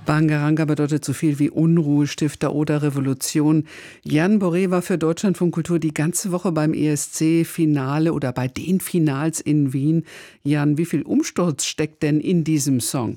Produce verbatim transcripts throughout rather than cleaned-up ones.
Bangaranga bedeutet so viel wie Unruhestifter oder Revolution. Jan Boré war für Deutschlandfunk Kultur die ganze Woche beim E S C-Finale oder bei den Finals in Wien. Jan, wie viel Umsturz steckt denn in diesem Song?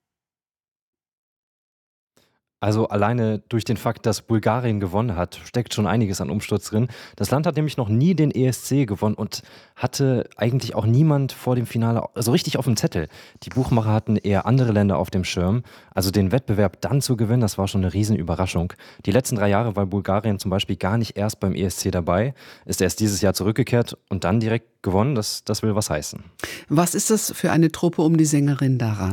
Also alleine durch den Fakt, dass Bulgarien gewonnen hat, steckt schon einiges an Umsturz drin. Das Land hat nämlich noch nie den E S C gewonnen und hatte eigentlich auch niemand vor dem Finale so richtig auf dem Zettel. Die Buchmacher hatten eher andere Länder auf dem Schirm. Also den Wettbewerb dann zu gewinnen, das war schon eine Riesenüberraschung. Die letzten drei Jahre war Bulgarien zum Beispiel gar nicht erst beim E S C dabei, ist erst dieses Jahr zurückgekehrt und dann direkt gewonnen. Das, das will was heißen. Was ist das für eine Truppe um die Sängerin Dara?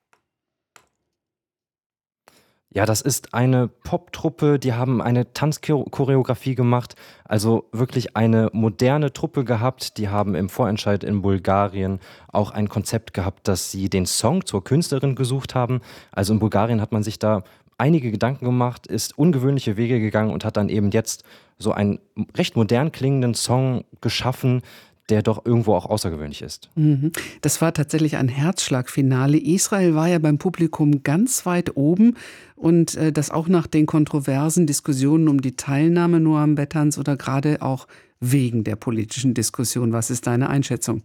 Ja, das ist eine Poptruppe, die haben eine Tanzchoreografie gemacht, also wirklich eine moderne Truppe gehabt. Die haben im Vorentscheid in Bulgarien auch ein Konzept gehabt, dass sie den Song zur Künstlerin gesucht haben. Also in Bulgarien hat man sich da einige Gedanken gemacht, ist ungewöhnliche Wege gegangen und hat dann eben jetzt so einen recht modern klingenden Song geschaffen, der doch irgendwo auch außergewöhnlich ist. Mhm. Das war tatsächlich ein Herzschlagfinale. Israel war ja beim Publikum ganz weit oben und äh, das auch nach den kontroversen Diskussionen um die Teilnahme Noam Bettans oder gerade auch wegen der politischen Diskussion. Was ist deine Einschätzung?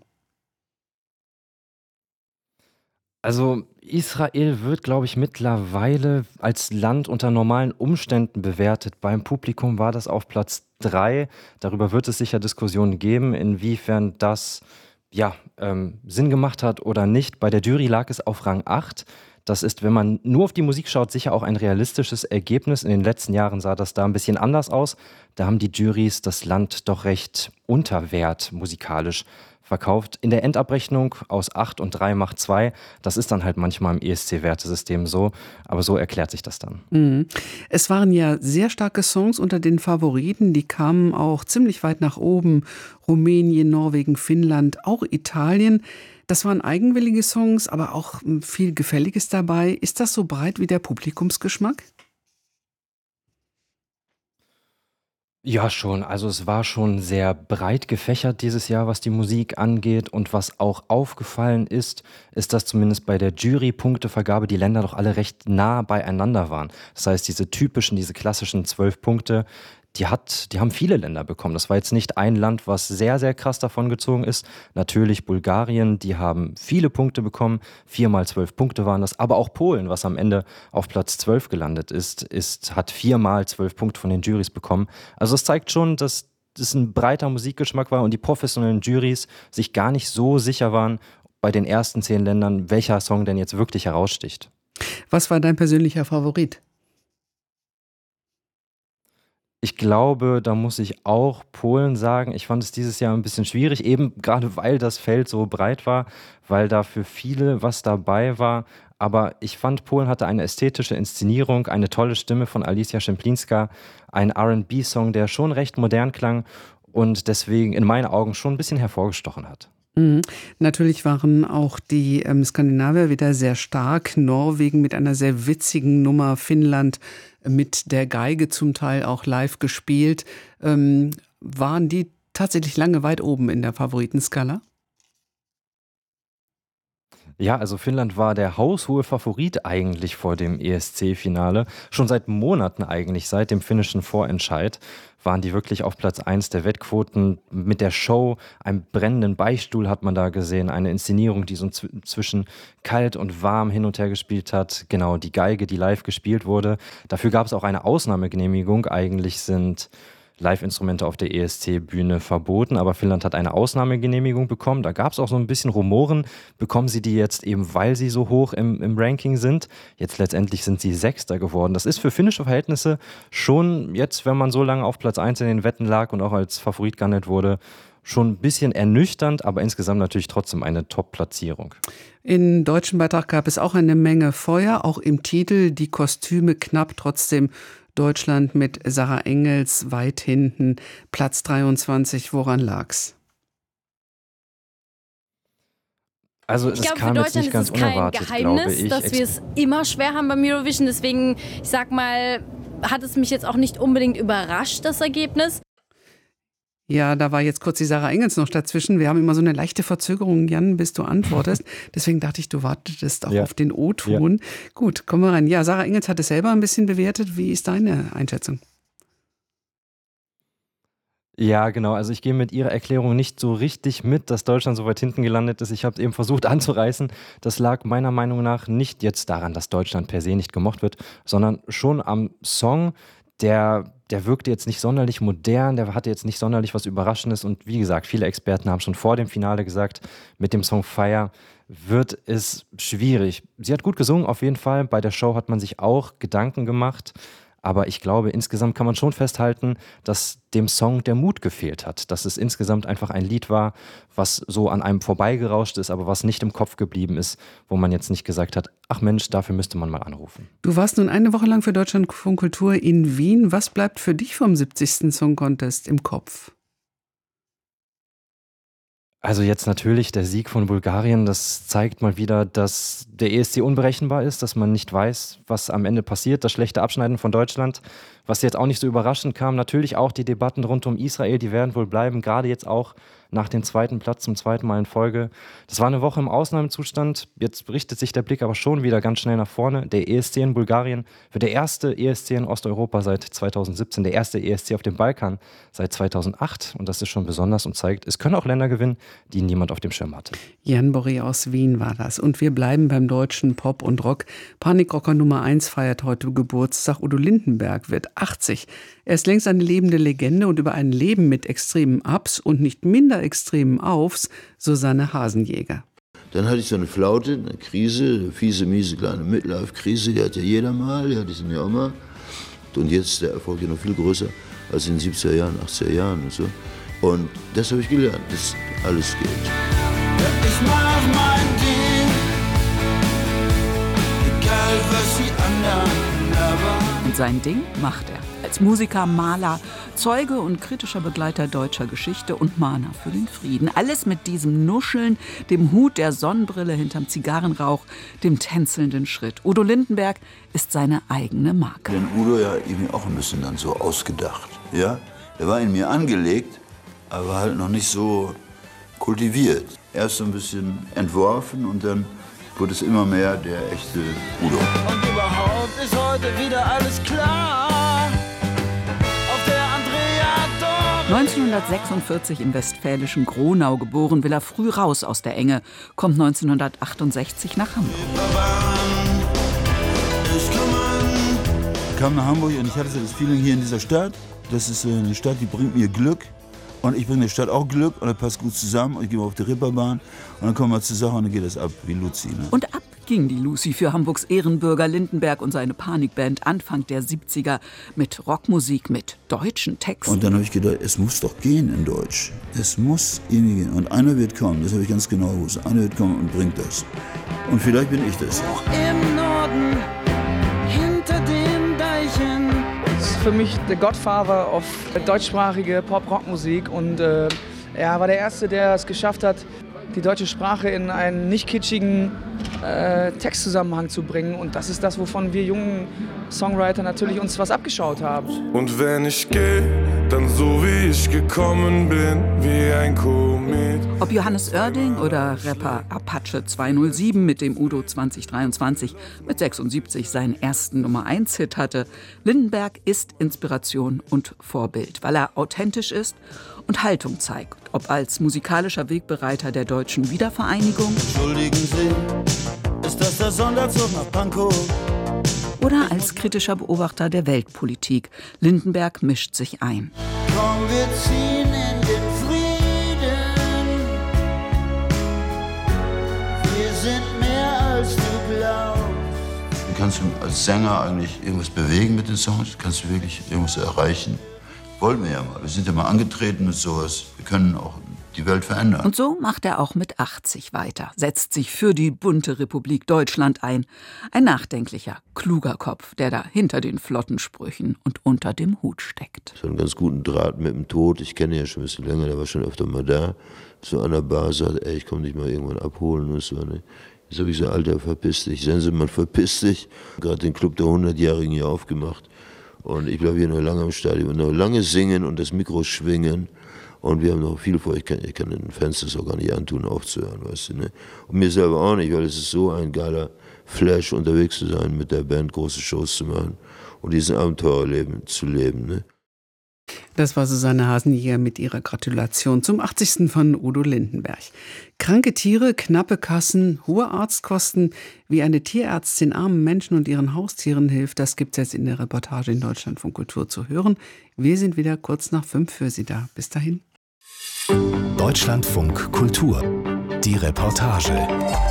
Also Israel wird, glaube ich, mittlerweile als Land unter normalen Umständen bewertet. Beim Publikum war das auf Platz drei. Darüber wird es sicher Diskussionen geben, inwiefern das ja, ähm, Sinn gemacht hat oder nicht. Bei der Jury lag es auf Rang acht. Das ist, wenn man nur auf die Musik schaut, sicher auch ein realistisches Ergebnis. In den letzten Jahren sah das da ein bisschen anders aus. Da haben die Jurys das Land doch recht unter Wert musikalisch verkauft. In der Endabrechnung aus acht und drei macht zwei. Das ist dann halt manchmal im E S C-Wertesystem so. Aber so erklärt sich das dann. Mhm. Es waren ja sehr starke Songs unter den Favoriten. Die kamen auch ziemlich weit nach oben. Rumänien, Norwegen, Finnland, auch Italien. Das waren eigenwillige Songs, aber auch viel Gefälliges dabei. Ist das so breit wie der Publikumsgeschmack? Ja, schon. Also es war schon sehr breit gefächert dieses Jahr, was die Musik angeht. Und was auch aufgefallen ist, ist, dass zumindest bei der Jury-Punktevergabe die Länder doch alle recht nah beieinander waren. Das heißt, diese typischen, diese klassischen zwölf Punkte, die hat, die haben viele Länder bekommen. Das war jetzt nicht ein Land, was sehr, sehr krass davongezogen ist. Natürlich Bulgarien, die haben viele Punkte bekommen. Viermal zwölf Punkte waren das. Aber auch Polen, was am Ende auf Platz zwölf gelandet ist, ist hat viermal zwölf Punkte von den Jurys bekommen. Also es zeigt schon, dass es ein breiter Musikgeschmack war und die professionellen Jurys sich gar nicht so sicher waren bei den ersten zehn Ländern, welcher Song denn jetzt wirklich heraussticht. Was war dein persönlicher Favorit? Ich glaube, da muss ich auch Polen sagen. Ich fand es dieses Jahr ein bisschen schwierig, eben gerade weil das Feld so breit war, weil da für viele was dabei war. Aber ich fand, Polen hatte eine ästhetische Inszenierung, eine tolle Stimme von Alicja Szymplińska, ein R und B-Song, der schon recht modern klang und deswegen in meinen Augen schon ein bisschen hervorgestochen hat. Mhm. Natürlich waren auch die ähm, Skandinavier wieder sehr stark. Norwegen mit einer sehr witzigen Nummer, Finnland mit der Geige zum Teil auch live gespielt. Ähm, waren die tatsächlich lange weit oben in der Favoritenskala? Ja, also Finnland war der haushohe Favorit eigentlich vor dem E S C-Finale. Schon seit Monaten eigentlich, seit dem finnischen Vorentscheid, waren die wirklich auf Platz eins der Wettquoten mit der Show. Einen brennenden Beichtstuhl hat man da gesehen, eine Inszenierung, die so zw- zwischen kalt und warm hin und her gespielt hat. Genau, die Geige, die live gespielt wurde. Dafür gab es auch eine Ausnahmegenehmigung. Eigentlich sind Live-Instrumente auf der E S C-Bühne verboten, aber Finnland hat eine Ausnahmegenehmigung bekommen. Da gab es auch so ein bisschen Rumoren, bekommen sie die jetzt eben, weil sie so hoch im, im Ranking sind. Jetzt letztendlich sind sie Sechster geworden. Das ist für finnische Verhältnisse schon jetzt, wenn man so lange auf Platz eins in den Wetten lag und auch als Favorit gehandelt wurde, schon ein bisschen ernüchternd, aber insgesamt natürlich trotzdem eine Top-Platzierung. Im deutschen Beitrag gab es auch eine Menge Feuer, auch im Titel, die Kostüme knapp, trotzdem Deutschland mit Sarah Engels weit hinten, Platz dreiundzwanzig. Woran lag's? Also Ich es glaube, für kam jetzt Deutschland nicht ist ganz es kein unerwartet, glaube Geheimnis, ich. dass wir es immer schwer haben beim Eurovision. Deswegen, ich sag mal, hat es mich jetzt auch nicht unbedingt überrascht, das Ergebnis. Ja, da war jetzt kurz die Sarah Engels noch dazwischen. Wir haben immer so eine leichte Verzögerung, Jan, bis du antwortest. Deswegen dachte ich, du wartetest auch ja. auf den O-Ton. Ja. Gut, kommen wir rein. Ja, Sarah Engels hat es selber ein bisschen bewertet. Wie ist deine Einschätzung? Ja, genau. Also ich gehe mit Ihrer Erklärung nicht so richtig mit, dass Deutschland so weit hinten gelandet ist. Ich habe es eben versucht anzureißen. Das lag meiner Meinung nach nicht jetzt daran, dass Deutschland per se nicht gemocht wird, sondern schon am Song. Der, der wirkte jetzt nicht sonderlich modern, der hatte jetzt nicht sonderlich was Überraschendes. Und wie gesagt, viele Experten haben schon vor dem Finale gesagt, mit dem Song Fire wird es schwierig. Sie hat gut gesungen, auf jeden Fall. Bei der Show hat man sich auch Gedanken gemacht. Aber ich glaube, insgesamt kann man schon festhalten, dass dem Song der Mut gefehlt hat. Dass es insgesamt einfach ein Lied war, was so an einem vorbeigerauscht ist, aber was nicht im Kopf geblieben ist, wo man jetzt nicht gesagt hat, ach Mensch, dafür müsste man mal anrufen. Du warst nun eine Woche lang für Deutschlandfunk Kultur in Wien. Was bleibt für dich vom siebzigsten Song Contest im Kopf? Also jetzt natürlich der Sieg von Bulgarien, das zeigt mal wieder, dass der E S C unberechenbar ist, dass man nicht weiß, was am Ende passiert. Das schlechte Abschneiden von Deutschland, was jetzt auch nicht so überraschend kam. Natürlich auch die Debatten rund um Israel, die werden wohl bleiben, gerade jetzt auch nach dem zweiten Platz zum zweiten Mal in Folge. Das war eine Woche im Ausnahmezustand. Jetzt richtet sich der Blick aber schon wieder ganz schnell nach vorne. Der E S C in Bulgarien wird der erste E S C in Osteuropa seit zweitausendsiebzehn, der erste E S C auf dem Balkan seit zweitausendacht. Und das ist schon besonders und zeigt, es können auch Länder gewinnen, die niemand auf dem Schirm hatte. Jan Boré aus Wien war das. Und wir bleiben beim deutschen Pop und Rock. Panikrocker Nummer eins feiert heute Geburtstag. Udo Lindenberg wird achtzig. Er ist längst eine lebende Legende und über ein Leben mit extremen Ups und nicht minder extremen Aufs, Susanne Hasenjäger. Dann hatte ich so eine Flaute, eine Krise, eine fiese, miese kleine Midlife-Krise, die hat ja jeder mal, die hatte ich ja auch mal. Und jetzt ist der Erfolg ja noch viel größer als in den siebziger Jahren, achtziger Jahren und so. Und das habe ich gelernt, dass alles geht. Ich mach mein Ding, egal was die anderen labern. Und sein Ding macht er. Als Musiker, Maler, Zeuge und kritischer Begleiter deutscher Geschichte und Mahner für den Frieden. Alles mit diesem Nuscheln, dem Hut, der Sonnenbrille hinterm Zigarrenrauch, dem tänzelnden Schritt. Udo Lindenberg ist seine eigene Marke. Den Udo ja irgendwie auch ein bisschen dann so ausgedacht. Ja? Der war in mir angelegt, aber halt noch nicht so kultiviert. Erst so ein bisschen entworfen und dann wurde es immer mehr der echte Udo. Und überhaupt ist heute wieder alles klar. Auf der Andrea Dorn. neunzehnhundertsechsundvierzig im westfälischen Gronau geboren, will er früh raus aus der Enge, kommt neunzehnhundertachtundsechzig nach Hamburg. Ich kam nach Hamburg und ich hatte so das Feeling hier in dieser Stadt, das ist eine Stadt, die bringt mir Glück. Und ich bringe der Stadt auch Glück und das passt gut zusammen. Und ich gehe auf die Ripperbahn und dann kommen wir zur Sache und dann geht das ab wie Luzi. Ne? Und ab ging die Lucy für Hamburgs Ehrenbürger Lindenberg und seine Panikband Anfang der siebziger mit Rockmusik, mit deutschen Texten. Und dann habe ich gedacht, es muss doch gehen in Deutsch. Es muss irgendwie gehen. Und einer wird kommen, das habe ich ganz genau gewusst. Einer wird kommen und bringt das. Und vielleicht bin ich das. Auch im Norden, hinter den Deichen. Das ist für mich der Godfather of deutschsprachige Pop-Rock-Musik und äh, er war der Erste, der es geschafft hat, die deutsche Sprache in einen nicht kitschigen äh, Textzusammenhang zu bringen und das ist das, wovon wir jungen Songwriter natürlich uns was abgeschaut haben. Und wenn ich gehe, dann so wie ich gekommen bin, wie ein Komet. Ob Johannes Oerding oder Rapper Apache zweihundertsieben mit dem Udo zwanzig dreiundzwanzig mit sechsundsiebzig seinen ersten Nummer eins Hit hatte, Lindenberg ist Inspiration und Vorbild, weil er authentisch ist und Haltung zeigt, ob als musikalischer Wegbereiter der deutschen Wiedervereinigung. Entschuldigen Sie, ist das der Sonderzug nach Pankow? Oder als kritischer Beobachter der Weltpolitik. Lindenberg mischt sich ein. Komm, wir ziehen in den Frieden. Wir sind mehr als du glaubst. Du kannst als Sänger eigentlich irgendwas bewegen mit den Songs. Kannst du wirklich irgendwas erreichen. Wollen wir ja mal. Wir sind ja mal angetreten mit sowas. Wir können auch die Welt verändern. Und so macht er auch mit achtzig weiter, setzt sich für die bunte Republik Deutschland ein. Ein nachdenklicher, kluger Kopf, der da hinter den flotten Sprüchen und unter dem Hut steckt. So einen ganz guten Draht mit dem Tod. Ich kenne ihn ja schon ein bisschen länger, der war schon öfter mal da. So an der Bar sagt, ey, ich komm dich mal irgendwann abholen. Und so, ne? Jetzt habe ich gesagt, Alter, verpiss dich. Sensemann, verpiss dich. Gerade den Club der hundertjährigen hier aufgemacht. Und ich bleibe hier noch lange am Stadion und noch lange singen und das Mikro schwingen. Und wir haben noch viel vor. Ich kann, ich kann den Fans auch gar nicht antun, aufzuhören, weißt du, ne? Und mir selber auch nicht, weil es ist so ein geiler Flash, unterwegs zu sein, mit der Band große Shows zu machen und diesen Abenteuerleben zu leben, ne? Das war Susanne Hasenjäger mit ihrer Gratulation zum achtzigsten von Udo Lindenberg. Kranke Tiere, knappe Kassen, hohe Arztkosten. Wie eine Tierärztin armen Menschen und ihren Haustieren hilft, das gibt's jetzt in der Reportage in Deutschlandfunk Kultur zu hören. Wir sind wieder kurz nach fünf für Sie da. Bis dahin. Deutschlandfunk Kultur. Die Reportage.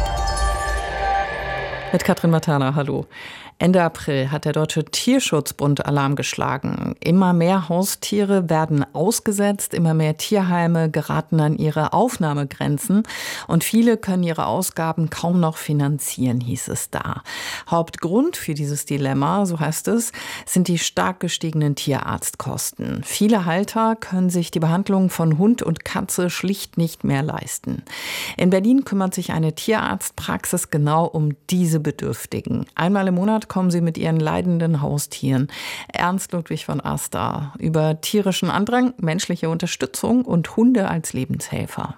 Mit Katrin Matana, hallo. Ende April hat der Deutsche Tierschutzbund Alarm geschlagen. Immer mehr Haustiere werden ausgesetzt, immer mehr Tierheime geraten an ihre Aufnahmegrenzen und viele können ihre Ausgaben kaum noch finanzieren, hieß es da. Hauptgrund für dieses Dilemma, so heißt es, sind die stark gestiegenen Tierarztkosten. Viele Halter können sich die Behandlung von Hund und Katze schlicht nicht mehr leisten. In Berlin kümmert sich eine Tierarztpraxis genau um diese Bedürftigen. Einmal im Monat kommen sie mit ihren leidenden Haustieren. Ernst Ludwig von Asta über tierischen Andrang, menschliche Unterstützung und Hunde als Lebenshelfer.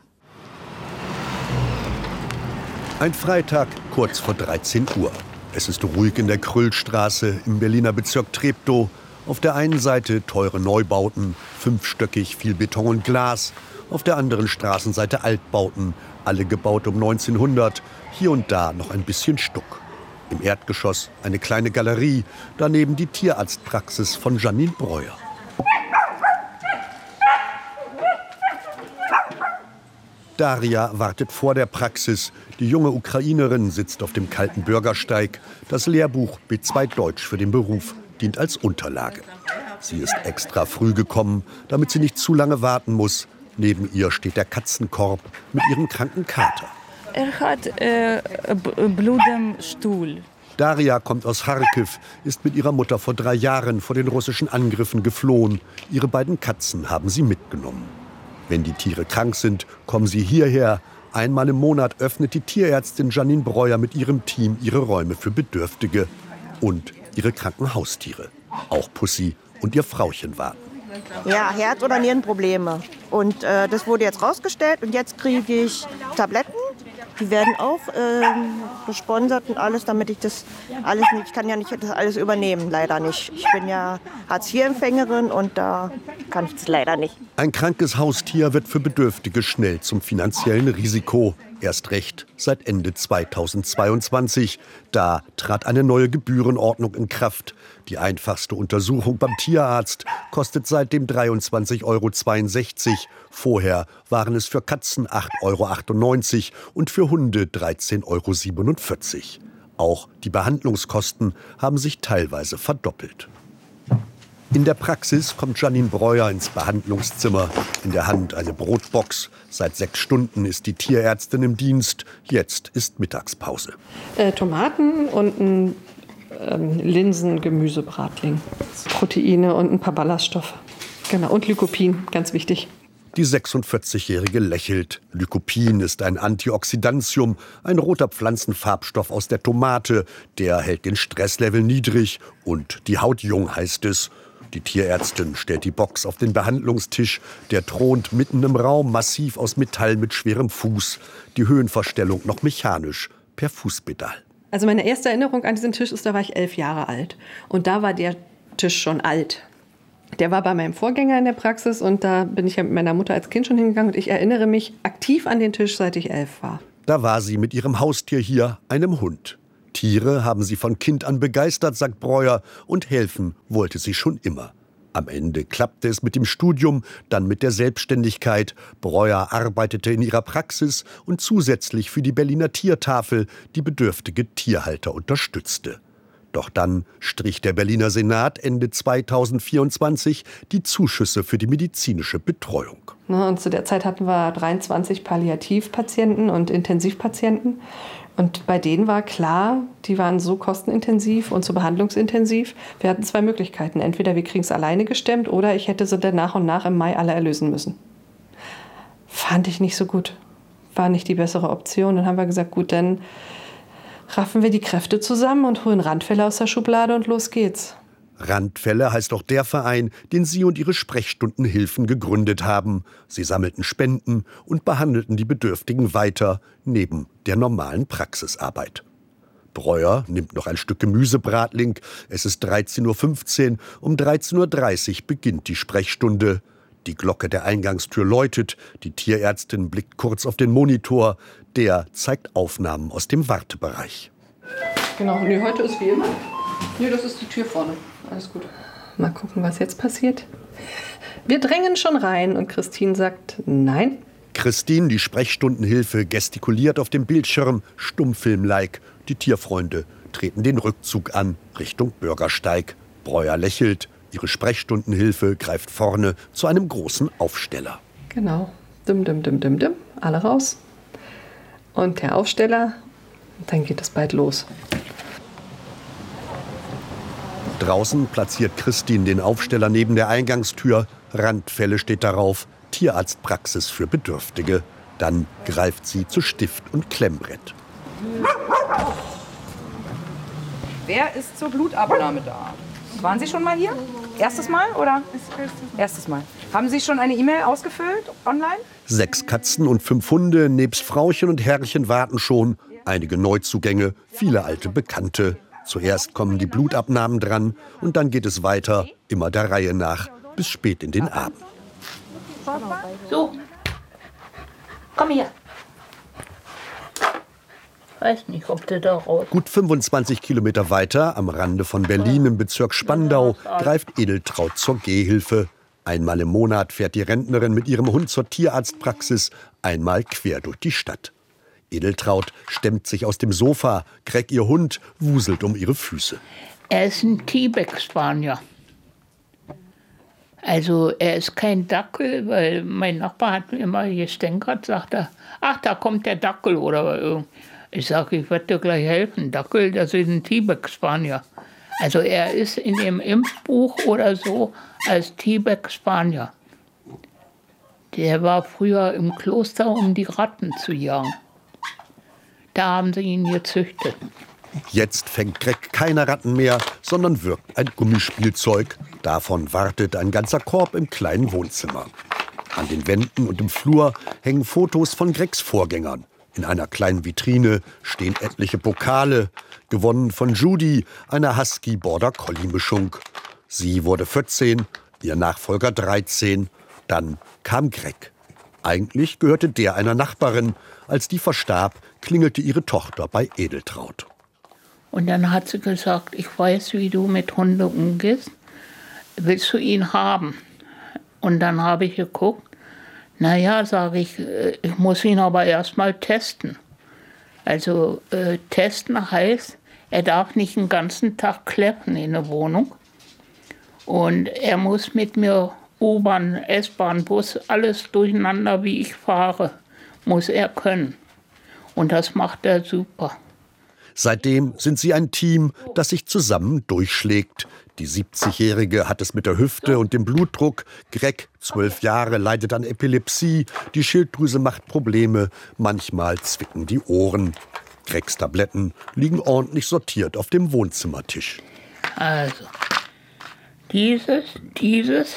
Ein Freitag, kurz vor dreizehn Uhr. Es ist ruhig in der Krüllstraße im Berliner Bezirk Treptow. Auf der einen Seite teure Neubauten, fünfstöckig, viel Beton und Glas. Auf der anderen Straßenseite Altbauten, alle gebaut um neunzehnhundert. Hier und da noch ein bisschen Stuck. Im Erdgeschoss eine kleine Galerie, daneben die Tierarztpraxis von Janine Breuer. Daria wartet vor der Praxis. Die junge Ukrainerin sitzt auf dem kalten Bürgersteig. Das Lehrbuch B zwei Deutsch für den Beruf dient als Unterlage. Sie ist extra früh gekommen, damit sie nicht zu lange warten muss. Neben ihr steht der Katzenkorb mit ihrem kranken Kater. Er hat äh, Blut im Stuhl. Daria kommt aus Charkiw, ist mit ihrer Mutter vor drei Jahren vor den russischen Angriffen geflohen. Ihre beiden Katzen haben sie mitgenommen. Wenn die Tiere krank sind, kommen sie hierher. Einmal im Monat öffnet die Tierärztin Janine Breuer mit ihrem Team ihre Räume für Bedürftige und ihre kranken Haustiere. Auch Pussy und ihr Frauchen warten. Ja, Herz- oder Nierenprobleme. Und äh, das wurde jetzt rausgestellt und jetzt kriege ich Tabletten. Die werden auch äh, gesponsert und alles, damit ich das alles nicht, ich kann ja nicht das alles übernehmen, leider nicht. Ich bin ja Hartz vier Empfängerin und da kann ich das leider nicht. Ein krankes Haustier wird für Bedürftige schnell zum finanziellen Risiko. Erst recht seit Ende zweitausendzweiundzwanzig. Da trat eine neue Gebührenordnung in Kraft. Die einfachste Untersuchung beim Tierarzt kostet seitdem dreiundzwanzig Euro zweiundsechzig. Vorher waren es für Katzen acht Euro achtundneunzig und für Hunde dreizehn Euro siebenundvierzig. Auch die Behandlungskosten haben sich teilweise verdoppelt. In der Praxis kommt Janine Breuer ins Behandlungszimmer. In der Hand eine Brotbox. Seit sechs Stunden ist die Tierärztin im Dienst. Jetzt ist Mittagspause. Äh, Tomaten und ein ähm, Linsen-Gemüsebratling. Proteine und ein paar Ballaststoffe. Genau, und Lycopin, ganz wichtig. Die sechsundvierzigjährige lächelt. Lycopin ist ein Antioxidantium, ein roter Pflanzenfarbstoff aus der Tomate. Der hält den Stresslevel niedrig und die Haut jung, heißt es. Die Tierärztin stellt die Box auf den Behandlungstisch. Der thront mitten im Raum, massiv aus Metall mit schwerem Fuß. Die Höhenverstellung noch mechanisch, per Fußpedal. Also meine erste Erinnerung an diesen Tisch ist, da war ich elf Jahre alt. Und da war der Tisch schon alt. Der war bei meinem Vorgänger in der Praxis und da bin ich ja mit meiner Mutter als Kind schon hingegangen. Und ich erinnere mich aktiv an den Tisch, seit ich elf war. Da war sie mit ihrem Haustier hier, einem Hund. Tiere haben sie von Kind an begeistert, sagt Breuer, und helfen wollte sie schon immer. Am Ende klappte es mit dem Studium, dann mit der Selbstständigkeit. Breuer arbeitete in ihrer Praxis und zusätzlich für die Berliner Tiertafel, die bedürftige Tierhalter unterstützte. Doch dann strich der Berliner Senat Ende zweitausendvierundzwanzig die Zuschüsse für die medizinische Betreuung. Und zu der Zeit hatten wir dreiundzwanzig Palliativpatienten und Intensivpatienten. Und bei denen war klar, die waren so kostenintensiv und so behandlungsintensiv. Wir hatten zwei Möglichkeiten. Entweder wir kriegen es alleine gestemmt oder ich hätte sie dann nach und nach im Mai alle erlösen müssen. Fand ich nicht so gut. War nicht die bessere Option. Dann haben wir gesagt, gut, dann raffen wir die Kräfte zusammen und holen Randfälle aus der Schublade und los geht's. Randfälle heißt auch der Verein, den sie und ihre Sprechstundenhilfen gegründet haben. Sie sammelten Spenden und behandelten die Bedürftigen weiter, neben der normalen Praxisarbeit. Breuer nimmt noch ein Stück Gemüsebratling. Es ist dreizehn Uhr fünfzehn. Um dreizehn Uhr dreißig beginnt die Sprechstunde. Die Glocke der Eingangstür läutet. Die Tierärztin blickt kurz auf den Monitor. Der zeigt Aufnahmen aus dem Wartebereich. Genau, nee, heute ist wie immer. Nee, das ist die Tür vorne. Alles gut. Mal gucken, was jetzt passiert. Wir drängen schon rein und Christine sagt nein. Christine, die Sprechstundenhilfe, gestikuliert auf dem Bildschirm, Stummfilm-like. Die Tierfreunde treten den Rückzug an, Richtung Bürgersteig. Breuer lächelt. Ihre Sprechstundenhilfe greift vorne zu einem großen Aufsteller. Genau. Dim, dim, dim, dim, dim. Alle raus. Und der Aufsteller. Dann geht es bald los. Draußen platziert Christine den Aufsteller neben der Eingangstür. Randfälle steht darauf. Tierarztpraxis für Bedürftige. Dann greift sie zu Stift und Klemmbrett. Wer ist zur Blutabnahme da? Waren Sie schon mal hier? Erstes Mal oder? Erstes Mal. Haben Sie schon eine E-Mail ausgefüllt online? Sechs Katzen und fünf Hunde, nebst Frauchen und Herrchen warten schon. Einige Neuzugänge, viele alte Bekannte. Zuerst kommen die Blutabnahmen dran und dann geht es weiter, immer der Reihe nach, bis spät in den Abend. So, komm her. Weiß nicht, ob der da raus... Gut fünfundzwanzig Kilometer weiter, am Rande von Berlin im Bezirk Spandau, greift Edeltraud zur Gehhilfe. Einmal im Monat fährt die Rentnerin mit ihrem Hund zur Tierarztpraxis, einmal quer durch die Stadt. Edeltraud stemmt sich aus dem Sofa, Greg, ihr Hund, wuselt um ihre Füße. Er ist ein Tibet-Spanier. Also er ist kein Dackel, weil mein Nachbar hat mir immer gestänkert, sagt er, ach, da kommt der Dackel oder irgend. Ich sage, ich werde dir gleich helfen. Dackel, das ist ein Tibet-Spanier. Also er ist in dem Impfbuch oder so als Tibet-Spanier. Der war früher im Kloster, um die Ratten zu jagen. Da haben sie ihn gezüchtet. Jetzt fängt Greg keine Ratten mehr, sondern wirkt ein Gummispielzeug. Davon wartet ein ganzer Korb im kleinen Wohnzimmer. An den Wänden und im Flur hängen Fotos von Gregs Vorgängern. In einer kleinen Vitrine stehen etliche Pokale, gewonnen von Judy, einer Husky-Border-Collie-Mischung. Sie wurde vierzehn, ihr Nachfolger dreizehn. Dann kam Greg. Eigentlich gehörte der einer Nachbarin. Als die verstarb, klingelte ihre Tochter bei Edeltraud. Und dann hat sie gesagt, ich weiß, wie du mit Hunden umgehst. Willst du ihn haben? Und dann habe ich geguckt. Naja, sage ich, ich muss ihn aber erst mal testen. Also äh, testen heißt, er darf nicht den ganzen Tag kläffen in der Wohnung. Und er muss mit mir U-Bahn, S-Bahn, Bus, alles durcheinander, wie ich fahre, muss er können. Und das macht er super. Seitdem sind sie ein Team, das sich zusammen durchschlägt. Die siebzigjährige hat es mit der Hüfte und dem Blutdruck. Greg, zwölf Jahre, leidet an Epilepsie. Die Schilddrüse macht Probleme. Manchmal zwicken die Ohren. Gregs Tabletten liegen ordentlich sortiert auf dem Wohnzimmertisch. Also, dieses, dieses,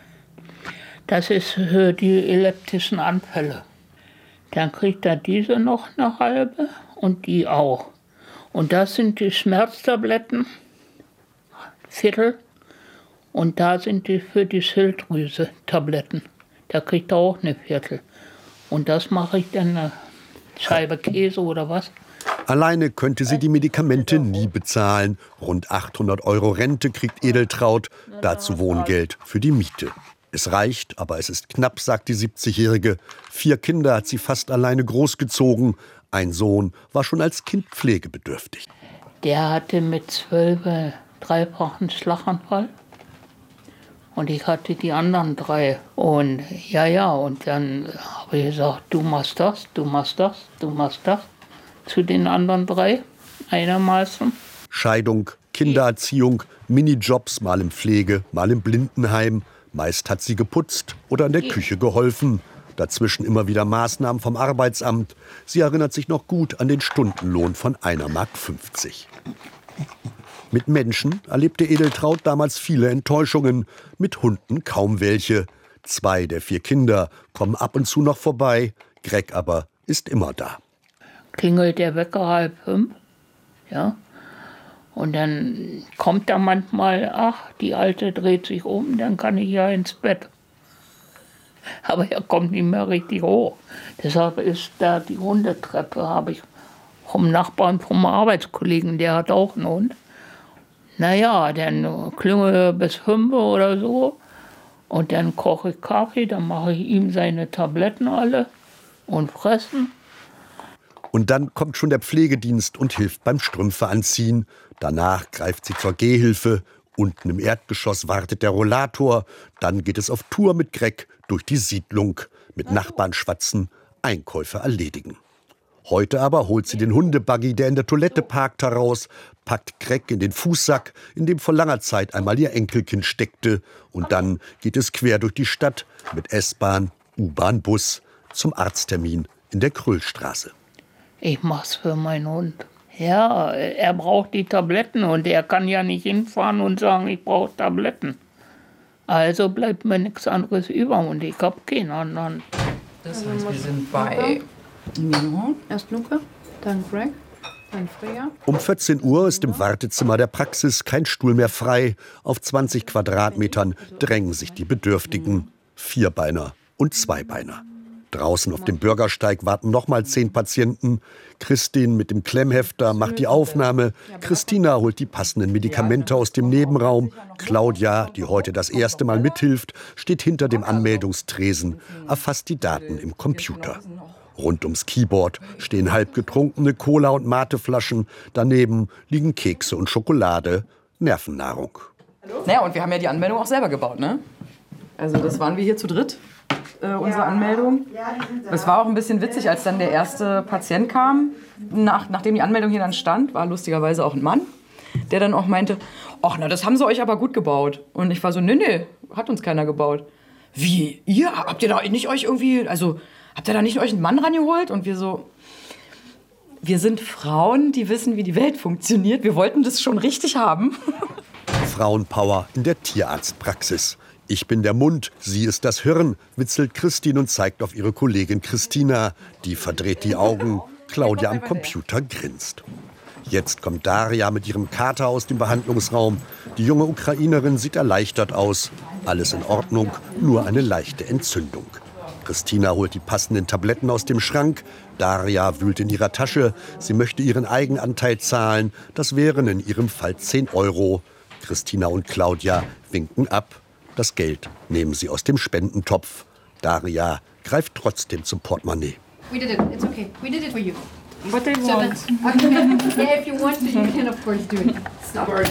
das ist für die epileptischen Anfälle. Dann kriegt er diese noch eine halbe und die auch. Und das sind die Schmerztabletten, Viertel. Und da sind die für die Schilddrüse Tabletten. Da kriegt er auch eine Viertel. Und das mache ich dann eine Scheibe Käse oder was. Alleine könnte sie die Medikamente nie bezahlen. Rund achthundert Euro Rente kriegt Edeltraud, dazu Wohngeld für die Miete. Es reicht, aber es ist knapp, sagt die siebzigjährige. Vier Kinder hat sie fast alleine großgezogen. Ein Sohn war schon als Kind pflegebedürftig. Der hatte mit zwölf dreifachen Schlaganfall. Und ich hatte die anderen drei. Und ja, ja, und dann habe ich gesagt, du machst das, du machst das, du machst das. Zu den anderen drei, einigermaßen. Scheidung, Kindererziehung, Minijobs, mal im Pflege, mal im Blindenheim. Meist hat sie geputzt oder in der Küche geholfen. Dazwischen immer wieder Maßnahmen vom Arbeitsamt. Sie erinnert sich noch gut an den Stundenlohn von einer Mark fünfzig. Mit Menschen erlebte Edeltraud damals viele Enttäuschungen, mit Hunden kaum welche. Zwei der vier Kinder kommen ab und zu noch vorbei, Greg aber ist immer da. Klingelt der Wecker halb fünf, ja, und dann kommt da manchmal, ach, die Alte dreht sich um, dann kann ich ja ins Bett. Aber er kommt nicht mehr richtig hoch. Deshalb ist da die Hundetreppe, habe ich vom Nachbarn, vom Arbeitskollegen, der hat auch einen Hund. Naja, dann klingel bis fünf oder so und dann koche ich Kaffee, dann mache ich ihm seine Tabletten alle und fressen. Und dann kommt schon der Pflegedienst und hilft beim Strümpfe anziehen. Danach greift sie zur Gehhilfe. Unten im Erdgeschoss wartet der Rollator. Dann geht es auf Tour mit Greg durch die Siedlung. Mit Nachbarn schwatzen, Einkäufe erledigen. Heute aber holt sie den Hundebuggy, der in der Toilette parkt, heraus, packt Greg in den Fußsack, in dem vor langer Zeit einmal ihr Enkelkind steckte. Und dann geht es quer durch die Stadt mit S-Bahn, U-Bahn, Bus zum Arzttermin in der Kröllstraße. Ich mach's für meinen Hund. Ja, er braucht die Tabletten und er kann ja nicht hinfahren und sagen, ich brauche Tabletten. Also bleibt mir nichts anderes über und ich habe keinen anderen. Das heißt, wir sind bei Mino. Erst Luca, dann Greg, dann Freya. Um vierzehn Uhr ist im Wartezimmer der Praxis kein Stuhl mehr frei. Auf zwanzig Quadratmetern drängen sich die Bedürftigen. Vierbeiner und Zweibeiner. Draußen auf dem Bürgersteig warten noch mal zehn Patienten. Christine mit dem Klemmhefter macht die Aufnahme. Christina holt die passenden Medikamente aus dem Nebenraum. Claudia, die heute das erste Mal mithilft, steht hinter dem Anmeldungstresen, erfasst die Daten im Computer. Rund ums Keyboard stehen halbgetrunkene Cola- und Mateflaschen. Daneben liegen Kekse und Schokolade, Nervennahrung. Naja, und wir haben ja die Anmeldung auch selber gebaut, ne? Also das waren wir hier zu dritt, äh, unsere Anmeldung. Es war auch ein bisschen witzig, als dann der erste Patient kam, nach, nachdem die Anmeldung hier dann stand, war lustigerweise auch ein Mann, der dann auch meinte, ach na, das haben sie euch aber gut gebaut. Und ich war so, nee, nee, hat uns keiner gebaut. Wie, ihr? Habt ihr da nicht euch irgendwie, also habt ihr da nicht euch einen Mann rangeholt? Und wir so, wir sind Frauen, die wissen, wie die Welt funktioniert. Wir wollten das schon richtig haben. Frauenpower in der Tierarztpraxis. Ich bin der Mund, sie ist das Hirn, witzelt Christine und zeigt auf ihre Kollegin Christina. Die verdreht die Augen. Claudia am Computer grinst. Jetzt kommt Daria mit ihrem Kater aus dem Behandlungsraum. Die junge Ukrainerin sieht erleichtert aus. Alles in Ordnung, nur eine leichte Entzündung. Christina holt die passenden Tabletten aus dem Schrank. Daria wühlt in ihrer Tasche. Sie möchte ihren Eigenanteil zahlen. Das wären in ihrem Fall zehn Euro. Christina und Claudia winken ab. Das Geld nehmen sie aus dem Spendentopf. Daria greift trotzdem zum Portemonnaie. We did it. It's okay. We did it for you. What they So want. that's, yeah, if you want to, you can of course do it. Stubborn.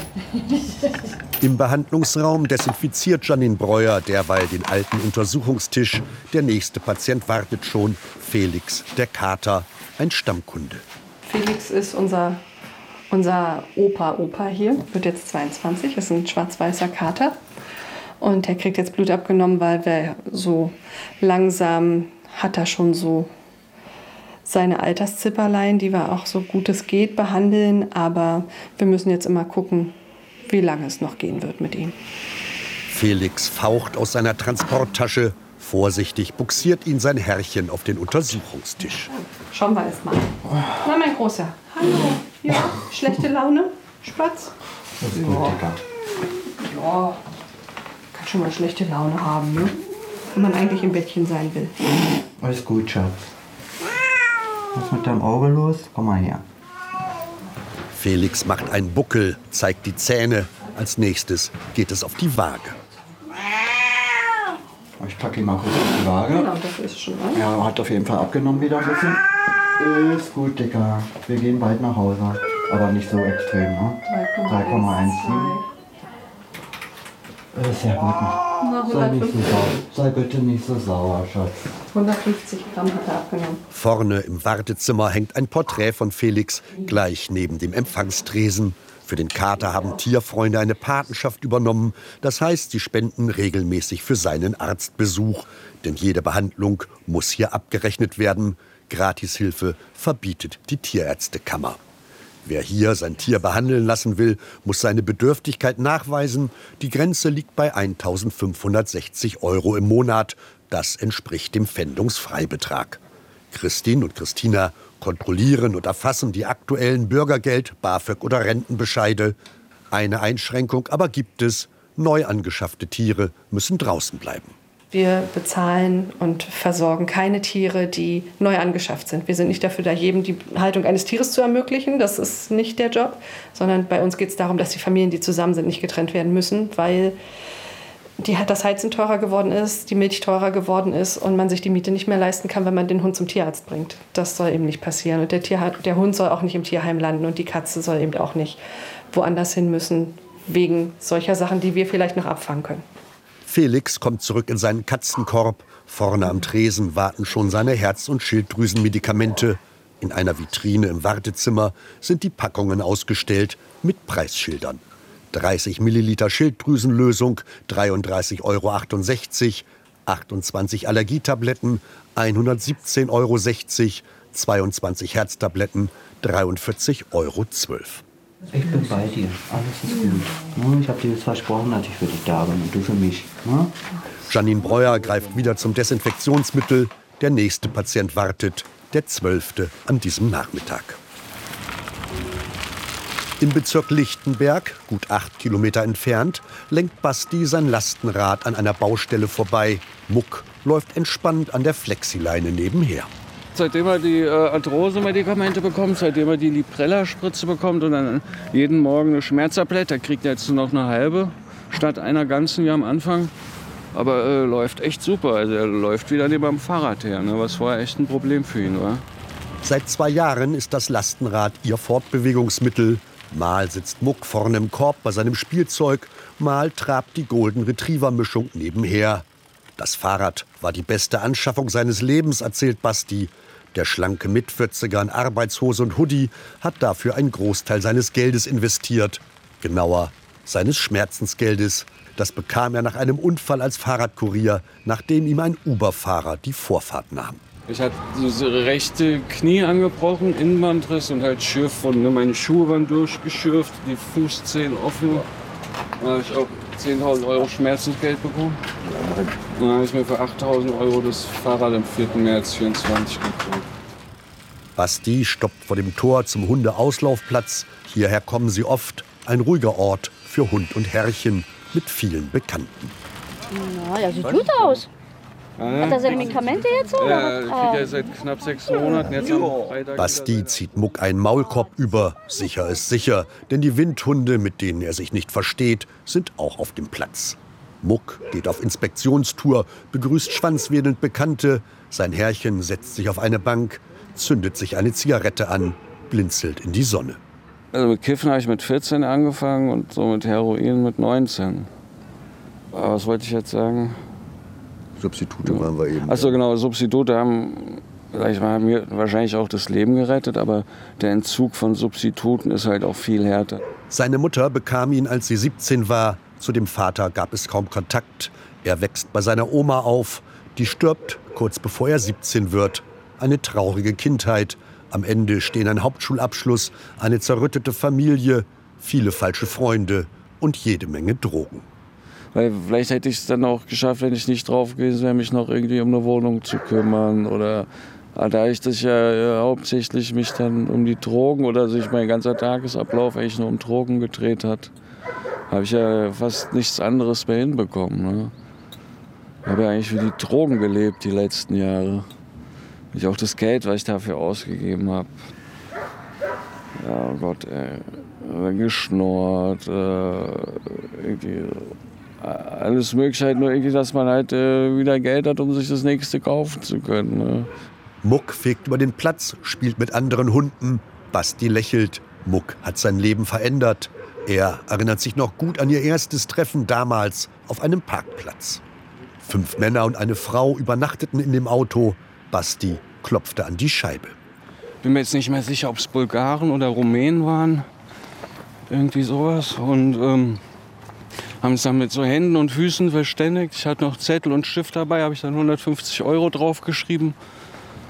Im Behandlungsraum desinfiziert Janine Breuer derweil den alten Untersuchungstisch. Der nächste Patient wartet schon. Felix, der Kater, ein Stammkunde. Felix ist unser, unser Opa-Opa hier, wird jetzt zweiundzwanzig, ist ein schwarz-weißer Kater. Und der kriegt jetzt Blut abgenommen, weil wir so langsam hat er schon so seine Alterszipperlein, die wir auch so gut es geht behandeln. Aber wir müssen jetzt immer gucken, wie lange es noch gehen wird mit ihm. Felix faucht aus seiner Transporttasche. Vorsichtig buxiert ihn sein Herrchen auf den Untersuchungstisch. Schauen wir erst mal. Na, mein Großer. Hallo. Ja, schlechte Laune? Spatz? Das ist gut, Digga. Ja, kann schon mal schlechte Laune haben, ne? Wenn man eigentlich im Bettchen sein will. Alles gut, Schatz. Was ist mit deinem Auge los? Komm mal her. Felix macht einen Buckel, zeigt die Zähne. Als nächstes geht es auf die Waage. Ich packe ihn mal kurz auf die Waage. Genau, das ist schon mal. Ja, hat auf jeden Fall abgenommen wieder ein bisschen. Ist gut, Dicker. Wir gehen bald nach Hause. Aber nicht so extrem, ne? drei Komma eins sieben. Ist ja gut. Sei, nicht so sauer. Sei bitte nicht so sauer, Schatz. hundertfünfzig Gramm hat er abgenommen. Vorne im Wartezimmer hängt ein Porträt von Felix, gleich neben dem Empfangstresen. Für den Kater haben Tierfreunde eine Patenschaft übernommen. Das heißt, sie spenden regelmäßig für seinen Arztbesuch. Denn jede Behandlung muss hier abgerechnet werden. Gratishilfe verbietet die Tierärztekammer. Wer hier sein Tier behandeln lassen will, muss seine Bedürftigkeit nachweisen. Die Grenze liegt bei eintausendfünfhundertsechzig Euro im Monat. Das entspricht dem Pfändungsfreibetrag. Christine und Christina kontrollieren und erfassen die aktuellen Bürgergeld-, BAföG- oder Rentenbescheide. Eine Einschränkung aber gibt es: neu angeschaffte Tiere müssen draußen bleiben. Wir bezahlen und versorgen keine Tiere, die neu angeschafft sind. Wir sind nicht dafür da, jedem die Haltung eines Tieres zu ermöglichen. Das ist nicht der Job. Sondern bei uns geht es darum, dass die Familien, die zusammen sind, nicht getrennt werden müssen, weil die, das Heizen teurer geworden ist, die Milch teurer geworden ist und man sich die Miete nicht mehr leisten kann, wenn man den Hund zum Tierarzt bringt. Das soll eben nicht passieren. Und der, Tier, der Hund soll auch nicht im Tierheim landen und die Katze soll eben auch nicht woanders hin müssen, wegen solcher Sachen, die wir vielleicht noch abfangen können. Felix kommt zurück in seinen Katzenkorb. Vorne am Tresen warten schon seine Herz- und Schilddrüsenmedikamente. In einer Vitrine im Wartezimmer sind die Packungen ausgestellt mit Preisschildern. dreißig Milliliter Schilddrüsenlösung, dreiunddreißig Euro achtundsechzig, achtundzwanzig Allergietabletten, hundertsiebzehn Euro sechzig, zweiundzwanzig Herztabletten, dreiundvierzig Euro zwölf. Ich bin bei dir, alles ist gut. Ich habe dir jetzt versprochen, dass ich für dich da bin und du für mich. Janine Breuer greift wieder zum Desinfektionsmittel. Der nächste Patient wartet, der zwölfte an diesem Nachmittag. Im Bezirk Lichtenberg, gut acht Kilometer entfernt, lenkt Basti sein Lastenrad an einer Baustelle vorbei. Muck läuft entspannt an der Flexileine nebenher. Seitdem er die äh, Arthrose-Medikamente bekommt, seitdem er die Librella-Spritze bekommt und dann jeden Morgen eine Schmerztablette, da kriegt er jetzt nur noch eine halbe statt einer ganzen wie am Anfang. Aber äh, läuft echt super. Also er läuft wieder neben dem Fahrrad her, ne, was vorher echt ein Problem für ihn war. Seit zwei Jahren ist das Lastenrad ihr Fortbewegungsmittel. Mal sitzt Muck vorne im Korb bei seinem Spielzeug, mal trabt die Golden Retriever-Mischung nebenher. Das Fahrrad war die beste Anschaffung seines Lebens, erzählt Basti. Der schlanke Mitvierziger in Arbeitshose und Hoodie hat dafür einen Großteil seines Geldes investiert. Genauer, seines Schmerzensgeldes. Das bekam er nach einem Unfall als Fahrradkurier, nachdem ihm ein Uber-Fahrer die Vorfahrt nahm. Ich hatte das rechte Knie angebrochen, Innenbandriss und halt Schürfwunden. Meine Schuhe waren durchgeschürft, die Fußzehen offen. Da habe ich auch zehntausend Euro Schmerzensgeld bekommen. Dann habe ich mir für achttausend Euro das Fahrrad am vierten März vierundzwanzig gekauft. Basti stoppt vor dem Tor zum Hundeauslaufplatz. Hierher kommen sie oft. Ein ruhiger Ort für Hund und Herrchen mit vielen Bekannten. Na, ja, sieht gut aus. Hat er seine Medikamente jetzt? Oder? Ja, ich kriege ja seit knapp sechs Monaten. Jetzt am Freitag Basti zieht Muck einen Maulkorb über. Sicher ist sicher, denn die Windhunde, mit denen er sich nicht versteht, sind auch auf dem Platz. Muck geht auf Inspektionstour, begrüßt schwanzwedelnd Bekannte. Sein Herrchen setzt sich auf eine Bank, zündet sich eine Zigarette an, blinzelt in die Sonne. Also mit Kiffen habe ich mit vierzehn angefangen und so mit Heroin mit neunzehn. Aber was wollte ich jetzt sagen? Substitute waren wir eben. Achso, genau, Substitute haben, sag ich mal, mir wahrscheinlich auch das Leben gerettet, aber der Entzug von Substituten ist halt auch viel härter. Seine Mutter bekam ihn, als sie siebzehn war. Zu dem Vater gab es kaum Kontakt. Er wächst bei seiner Oma auf. Die stirbt kurz bevor er siebzehn wird. Eine traurige Kindheit. Am Ende stehen ein Hauptschulabschluss, eine zerrüttete Familie, viele falsche Freunde und jede Menge Drogen. Weil vielleicht hätte ich es dann auch geschafft, wenn ich nicht drauf gewesen wäre, mich noch irgendwie um eine Wohnung zu kümmern. Oder da ich das ja, ja hauptsächlich mich dann um die Drogen oder sich mein ganzer Tagesablauf eigentlich nur um Drogen gedreht hat, habe ich ja fast nichts anderes mehr hinbekommen. Ne? Ich habe ja eigentlich für die Drogen gelebt die letzten Jahre. Ich auch das Geld, was ich dafür ausgegeben habe. Ja, oh Gott, ey. Geschnurrt, äh, irgendwie. Alles Mögliche, halt nur irgendwie, dass man halt äh, wieder Geld hat, um sich das nächste kaufen zu können. Ne? Muck fegt über den Platz, spielt mit anderen Hunden. Basti lächelt. Muck hat sein Leben verändert. Er erinnert sich noch gut an ihr erstes Treffen damals auf einem Parkplatz. Fünf Männer und eine Frau übernachteten in dem Auto. Basti klopfte an die Scheibe. Bin mir jetzt nicht mehr sicher, ob es Bulgaren oder Rumänen waren. Irgendwie sowas. Und ähm, haben es dann mit so Händen und Füßen verständigt. Ich hatte noch Zettel und Stift dabei, habe ich dann hundertfünfzig Euro draufgeschrieben.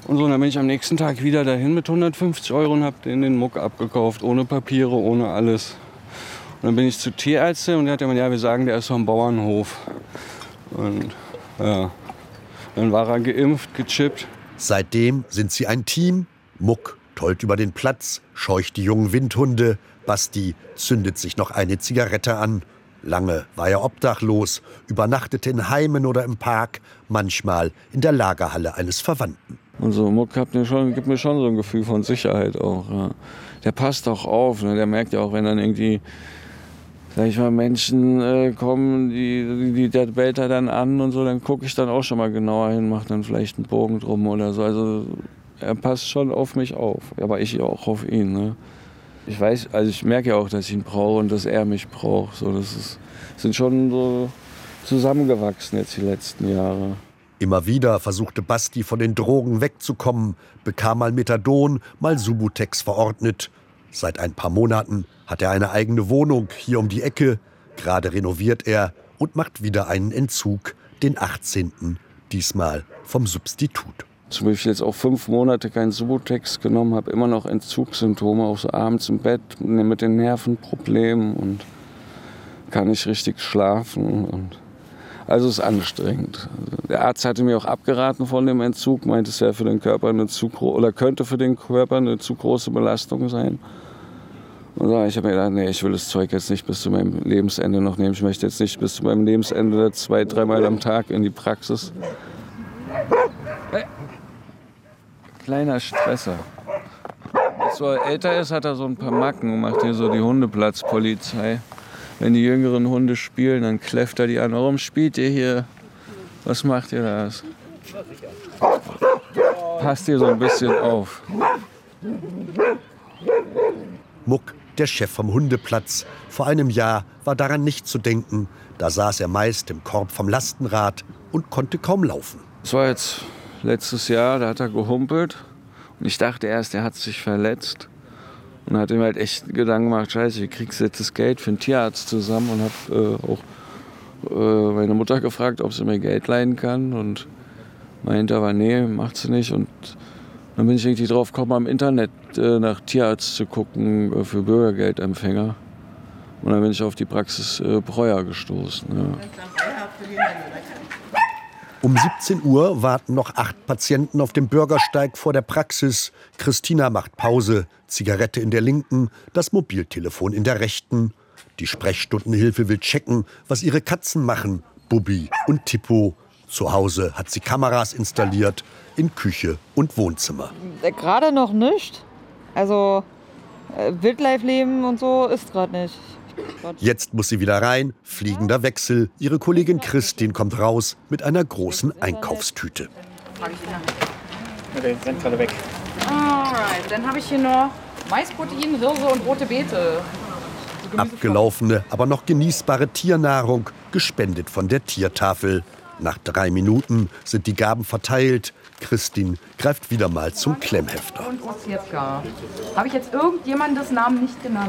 Und so, und dann bin ich am nächsten Tag wieder dahin mit hundertfünfzig Euro und habe den, den Muck abgekauft, ohne Papiere, ohne alles. Und dann bin ich zur Tierärztin und der hat gesagt, ja, wir sagen, der ist vom Bauernhof. Und ja, dann war er geimpft, gechippt. Seitdem sind sie ein Team. Muck tollt über den Platz, scheucht die jungen Windhunde. Basti zündet sich noch eine Zigarette an. Lange war er obdachlos, übernachtete in Heimen oder im Park, manchmal in der Lagerhalle eines Verwandten. Und so Muck hat mir schon, gibt mir schon so ein Gefühl von Sicherheit auch. Ja. Der passt auch auf, ne? Der merkt ja auch, wenn dann irgendwie, sag ich mal, Menschen äh, kommen, die, die, der bellt er dann an und so, dann gucke ich dann auch schon mal genauer hin, mache dann vielleicht einen Bogen drum oder so. Also er passt schon auf mich auf, aber ich auch auf ihn. Ne? Ich weiß, also ich merke ja auch, dass ich ihn brauche und dass er mich braucht. So, das ist, sind schon so zusammengewachsen jetzt die letzten Jahre. Immer wieder versuchte Basti von den Drogen wegzukommen, bekam mal Methadon, mal Subutex verordnet. Seit ein paar Monaten hat er eine eigene Wohnung hier um die Ecke. Gerade renoviert er und macht wieder einen Entzug, den achtzehnten Diesmal vom Substitut. Zum Beispiel jetzt auch fünf Monate kein Subutex genommen, habe immer noch Entzugssymptome, auch so abends im Bett mit den Nervenproblemen und kann nicht richtig schlafen. Und also es ist anstrengend. Der Arzt hatte mir auch abgeraten von dem Entzug, meinte, es wäre für den Körper eine zu oder könnte für den Körper eine zu große Belastung sein. Und so, ich habe mir gedacht, nee, ich will das Zeug jetzt nicht bis zu meinem Lebensende noch nehmen. Ich möchte jetzt nicht bis zu meinem Lebensende zwei, dreimal am Tag in die Praxis. Hey. Kleiner Stresser. Als er älter ist, hat er so ein paar Macken und macht hier so die Hundeplatzpolizei. Wenn die jüngeren Hunde spielen, dann kläfft er die an. Warum spielt ihr hier? Was macht ihr da? Passt ihr so ein bisschen auf. Muck, der Chef vom Hundeplatz. Vor einem Jahr war daran nicht zu denken. Da saß er meist im Korb vom Lastenrad und konnte kaum laufen. Das war jetzt letztes Jahr, da hat er gehumpelt. Und ich dachte erst, er hat sich verletzt. Und hat ihm halt echt Gedanken gemacht, scheiße, wie kriegst du jetzt das Geld für einen Tierarzt zusammen? Und habe äh, auch äh, meine Mutter gefragt, ob sie mir Geld leihen kann. Und meinte aber, nee, macht sie nicht. Und dann bin ich irgendwie drauf gekommen, am Internet äh, nach Tierarzt zu gucken äh, für Bürgergeldempfänger. Und dann bin ich auf die Praxis äh, Breuer gestoßen. Ja. Um siebzehn Uhr warten noch acht Patienten auf dem Bürgersteig vor der Praxis. Christina macht Pause, Zigarette in der linken, das Mobiltelefon in der rechten. Die Sprechstundenhilfe will checken, was ihre Katzen machen, Bubi und Tippo. Zu Hause hat sie Kameras installiert, in Küche und Wohnzimmer. Gerade noch nicht. Also äh, Wildlife-Leben und so ist gerade nicht. Jetzt muss sie wieder rein, fliegender Wechsel. Ihre Kollegin Christine kommt raus mit einer großen Einkaufstüte. Okay, sind gerade weg. Alright, dann habe ich hier noch Maisprotein, Hirse und rote Beete. Abgelaufene, aber noch genießbare Tiernahrung, gespendet von der Tiertafel. Nach drei Minuten sind die Gaben verteilt. Christine greift wieder mal zum Klemmhefter. Und Ossietzka. Habe ich jetzt irgendjemandes Namen nicht genannt?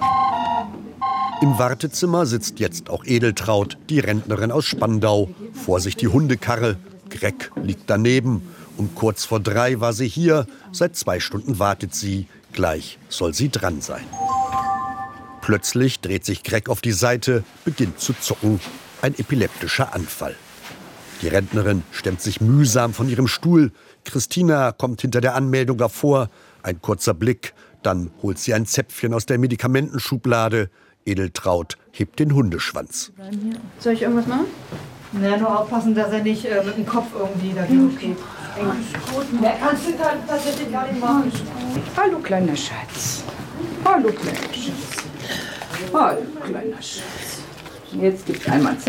Im Wartezimmer sitzt jetzt auch Edeltraut, die Rentnerin aus Spandau. Vor sich die Hundekarre. Greg liegt daneben. Um kurz vor drei war sie hier. Seit zwei Stunden wartet sie. Gleich soll sie dran sein. Plötzlich dreht sich Greg auf die Seite, beginnt zu zucken. Ein epileptischer Anfall. Die Rentnerin stemmt sich mühsam von ihrem Stuhl. Christina kommt hinter der Anmeldung davor. Ein kurzer Blick. Dann holt sie ein Zäpfchen aus der Medikamentenschublade. Edeltraut hebt den Hundeschwanz. Soll ich irgendwas machen? Na, nur aufpassen, dass er nicht äh, mit dem Kopf irgendwie dagegen geht. Mehr kannst du dann tatsächlich gar nicht machen. Hallo, kleiner Schatz. Hallo, kleiner Schatz. Hallo, kleiner Schatz. Jetzt gibt's einmal